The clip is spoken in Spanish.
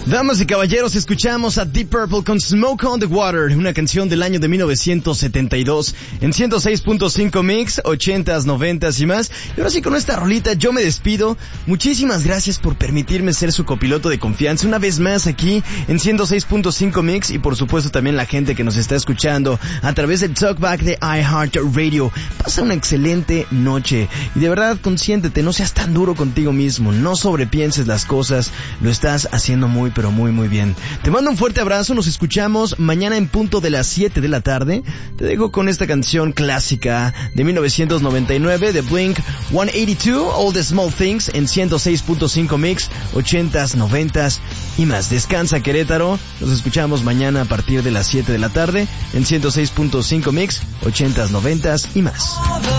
Damas y caballeros, escuchamos a Deep Purple con Smoke on the Water, una canción del año de 1972 en 106.5 Mix, 80s, 90s y más. Y ahora sí, con esta rolita yo me despido. Muchísimas gracias por permitirme ser su copiloto de confianza una vez más aquí en 106.5 Mix, y por supuesto también la gente que nos está escuchando a través del Talkback de iHeartRadio. Pasa una excelente noche y de verdad consiéntete, no seas tan duro contigo mismo, no sobrepienses las cosas, lo estás haciendo muy pero muy bien. Te mando un fuerte abrazo, nos escuchamos mañana en punto de las 7 de la tarde. Te dejo con esta canción clásica de 1999 de Blink-182, All the Small Things, en 106.5 Mix, 80s, 90s y más. Descansa, Querétaro. Nos escuchamos mañana a partir de las 7 de la tarde en 106.5 Mix, 80s, 90s y más.